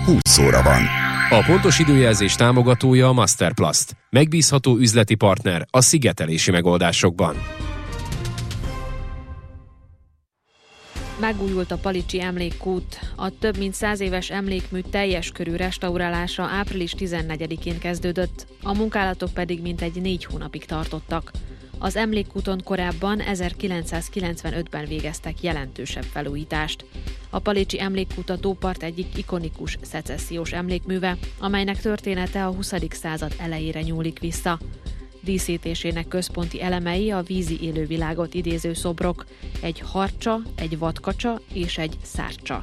20 óra van. A pontos időjelzés támogatója a Masterplast. Megbízható üzleti partner a szigetelési megoldásokban. Megújult a Palicsi Emlékkút. A több mint 100 éves emlékmű teljes körű restaurálása április 14-én kezdődött, a munkálatok pedig mintegy 4 hónapig tartottak. Az emlékkúton korábban 1995-ben végeztek jelentősebb felújítást. A Palicsi Emlékkút a tópart egyik ikonikus szecessziós emlékműve, amelynek története a 20. század elejére nyúlik vissza. Díszítésének központi elemei a vízi élővilágot idéző szobrok, egy harcsa, egy vadkacsa és egy szárcsa.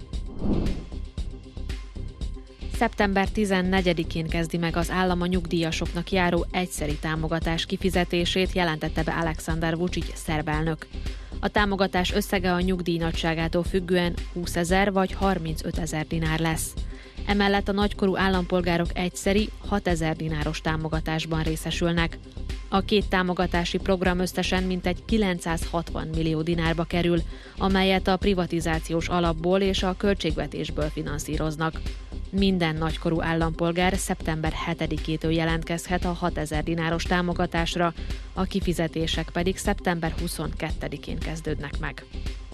Szeptember 14-én kezdi meg az állam a nyugdíjasoknak járó egyszeri támogatás kifizetését, jelentette be Alexander Vučić szerb elnök. A támogatás összege a nyugdíj nagyságától függően 20 000 vagy 35 000 dinár lesz. Emellett a nagykorú állampolgárok egyszeri 6 000 dináros támogatásban részesülnek. A két támogatási program összesen mintegy 960 millió dinárba kerül, amelyet a privatizációs alapból és a költségvetésből finanszíroznak. Minden nagykorú állampolgár szeptember 7-től jelentkezhet a 6 000 dináros támogatásra, a kifizetések pedig szeptember 22-én kezdődnek meg.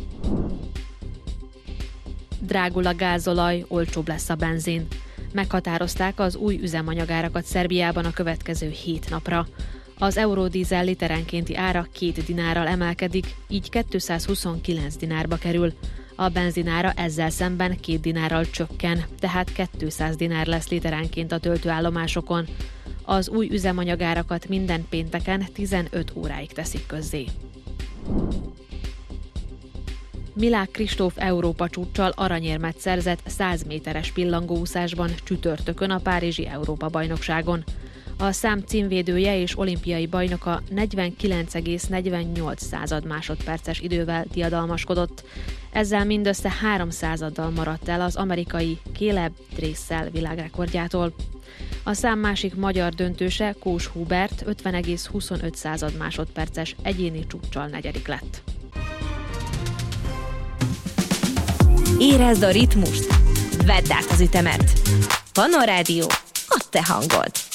Drágul a gázolaj, olcsóbb lesz a benzin. Meghatározták az új üzemanyagárakat Szerbiában a következő 7 napra. Az eurodízel literenkénti ára 2 dinárral emelkedik, így 229 dinárba kerül. A benzinára ezzel szemben 2 dinárral csökken, tehát 200 dinár lesz literenként a töltőállomásokon. Az új üzemanyagárakat minden pénteken 15 óráig teszik közzé. Milák Kristóf Európa csúccsal aranyérmet szerzett 100 méteres pillangóúszásban csütörtökön a párizsi Európa-bajnokságon. A szám címvédője és olimpiai bajnoka 49,48 másodperces idővel diadalmaskodott. Ezzel mindössze 3 századdal maradt el az amerikai Caleb Dressel világrekordjától. A szám másik magyar döntőse, Kós Hubert 50,25 másodperces egyéni csúccsal 4. lett. Érezd a ritmust, vedd át az ütemet. Pannon Rádió, a te hangod.